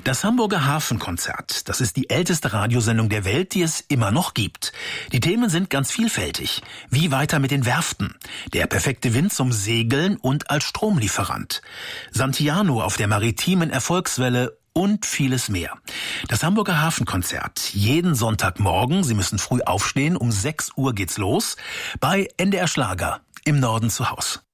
Das Hamburger Hafenkonzert, das ist die älteste Radiosendung der Welt, die es immer noch gibt. Die Themen sind ganz vielfältig. Wie weiter mit den Werften? Der perfekte Wind zum Segeln und als Stromlieferant. Santiano auf der maritimen Erfolgswelle und vieles mehr. Das Hamburger Hafenkonzert, jeden Sonntagmorgen, Sie müssen früh aufstehen, um 6 Uhr geht's los, bei NDR Schlager im Norden zu Haus.